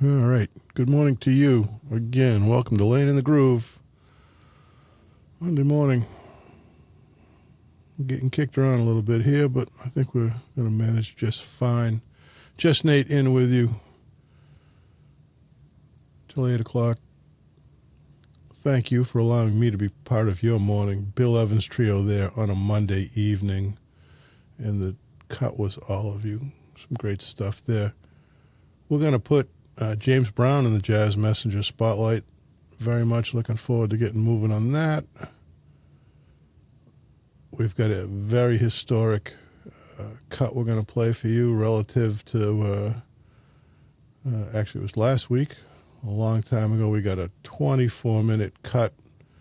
All right. Good morning to you again. Welcome to Lane in the Groove. Monday morning. I'm getting kicked around a little bit here, but I think we're going to manage just fine. Just Nate in with you till 8 o'clock. Thank you for allowing me to be part of your morning. Bill Evans Trio there on a Monday evening. And the cut was all of you. Some great stuff there. We're going to put James Brown in the Jazz Messenger spotlight. Very much looking forward to getting moving on that. We've got a very historic cut we're going to play for you relative to, actually it was last week, a long time ago. We got a 24-minute cut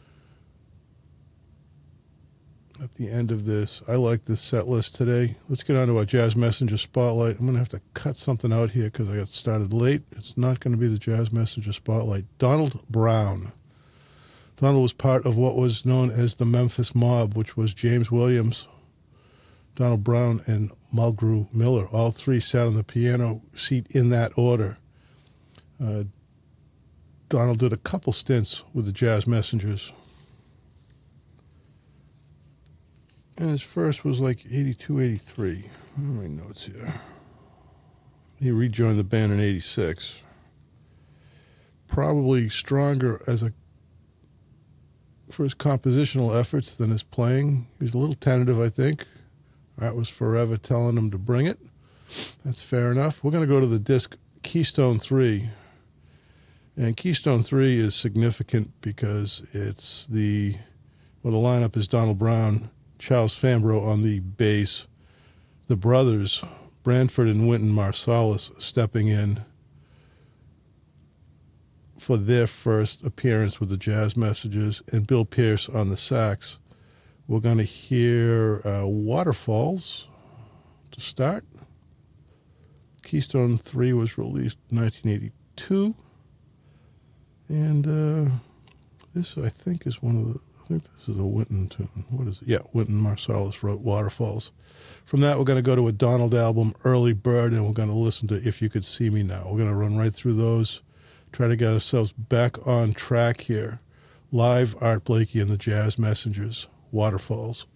at the end of this. I like this set list today. Let's get on to our Jazz Messenger Spotlight. I'm going to have to cut something out here because I got started late. It's not going to be the Jazz Messenger Spotlight. Donald Brown. Donald was part of what was known as the Memphis Mob, which was James Williams, Donald Brown, and Mulgrew Miller. All three sat on the piano seat in that order. Donald did a couple stints with the Jazz Messengers. And his first was like 82, 83. My notes here. He rejoined the band in 86. Probably stronger for his compositional efforts than his playing. He's a little tentative, I think. Art was forever telling him to bring it. That's fair enough. We're going to go to the disc Keystone 3. And Keystone 3 is significant because it's the lineup is Donald Brown, Charles Fambro on the bass, the brothers, Branford and Wynton Marsalis, stepping in for their first appearance with the Jazz Messengers, and Bill Pierce on the sax. We're going to hear Waterfalls to start. Keystone 3 was released in 1982. And this, I think, is this is a Wynton tune. What is it? Yeah, Wynton Marsalis wrote Waterfalls. From that, we're going to go to a Donald album, Early Bird, and we're going to listen to If You Could See Me Now. We're going to run right through those, try to get ourselves back on track here. Live, Art Blakey and the Jazz Messengers, Waterfalls.